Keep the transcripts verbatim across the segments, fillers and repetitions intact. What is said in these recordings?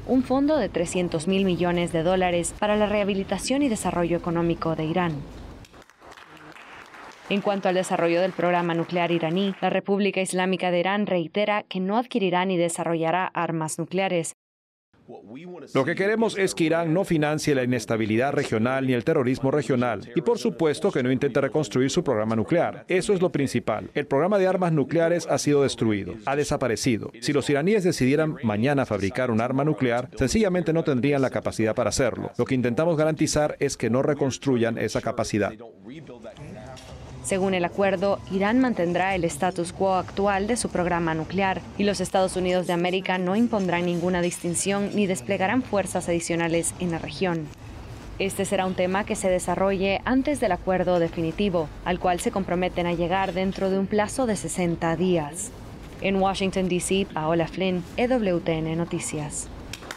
un fondo de trescientos mil millones de dólares para la rehabilitación y desarrollo económico de Irán. En cuanto al desarrollo del programa nuclear iraní, la República Islámica de Irán reitera que no adquirirá ni desarrollará armas nucleares. Lo que queremos es que Irán no financie la inestabilidad regional ni el terrorismo regional y, por supuesto, que no intente reconstruir su programa nuclear. Eso es lo principal. El programa de armas nucleares ha sido destruido, ha desaparecido. Si los iraníes decidieran mañana fabricar un arma nuclear, sencillamente no tendrían la capacidad para hacerlo. Lo que intentamos garantizar es que no reconstruyan esa capacidad. Según el acuerdo, Irán mantendrá el status quo actual de su programa nuclear y los Estados Unidos de América no impondrán ninguna distinción ni desplegarán fuerzas adicionales en la región. Este será un tema que se desarrolle antes del acuerdo definitivo, al cual se comprometen a llegar dentro de un plazo de sesenta días. En Washington, D C, Paola Flynn, E W T N Noticias.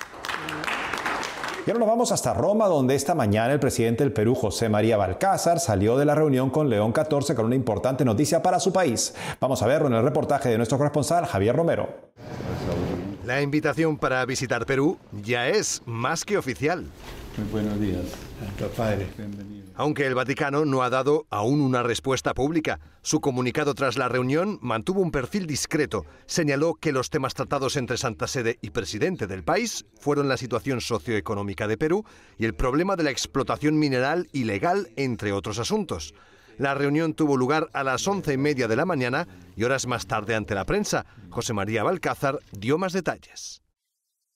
Y ahora nos vamos hasta Roma, donde esta mañana el presidente del Perú, José María Balcázar, salió de la reunión con León catorce con una importante noticia para su país. Vamos a verlo en el reportaje de nuestro corresponsal, Javier Romero. La invitación para visitar Perú ya es más que oficial. Muy buenos días. Padre. Bienvenido. Aunque el Vaticano no ha dado aún una respuesta pública, su comunicado tras la reunión mantuvo un perfil discreto. Señaló que los temas tratados entre Santa Sede y presidente del país fueron la situación socioeconómica de Perú y el problema de la explotación mineral ilegal, entre otros asuntos. La reunión tuvo lugar a las once y media de la mañana y horas más tarde ante la prensa. José María Balcázar dio más detalles.